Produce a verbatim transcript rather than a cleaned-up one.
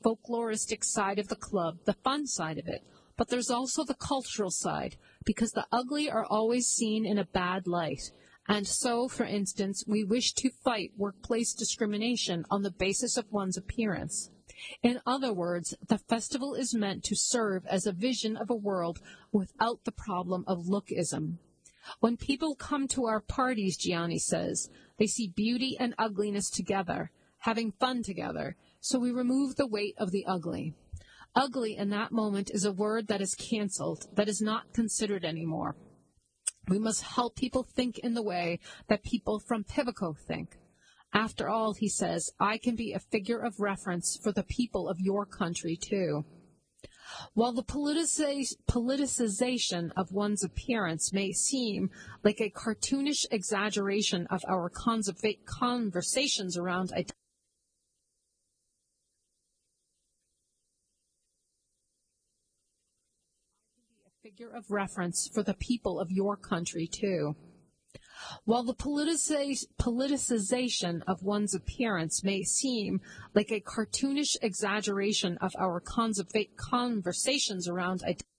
folkloristic side of the club, the fun side of it, but there's also the cultural side, because the ugly are always seen in a bad light. And so, for instance, we wish to fight workplace discrimination on the basis of one's appearance. In other words, the festival is meant to serve as a vision of a world without the problem of lookism. When people come to our parties, Gianni says, they see beauty and ugliness together, having fun together, so we remove the weight of the ugly. Ugly in that moment is a word that is canceled, that is not considered anymore. We must help people think in the way that people from Pivico think. After all, he says, I can be a figure of reference for the people of your country, too. While the politici- politicization of one's appearance may seem like a cartoonish exaggeration of our conserva- conversations around identity, figure of reference for the people of your country, too. While the politici- politicization of one's appearance may seem like a cartoonish exaggeration of our conserva- conversations around identity,